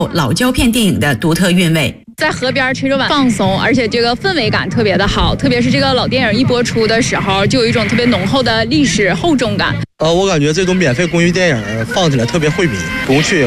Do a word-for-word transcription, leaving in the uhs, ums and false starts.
老胶片电影的独特韵味。 在河边吹着晚放松，而且这个氛围感特别的好，特别是这个老电影一播出的时候，就有一种特别浓厚的历史厚重感。 呃，我感觉这种免费公益电影放起来特别惠民，不用去